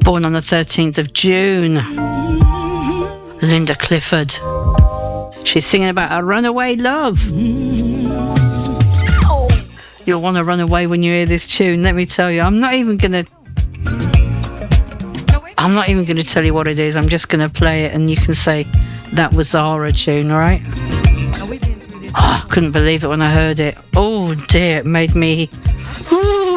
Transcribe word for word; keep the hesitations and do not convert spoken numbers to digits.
Born on the thirteenth of June. Linda Clifford. She's singing about her runaway love. You'll want to run away when you hear this tune, let me tell you. I'm not even going to... I'm not even going to tell you what it is. I'm just going to play it and you can say, that was the horror tune, all right? Oh, I couldn't believe it when I heard it. Oh, dear, it made me...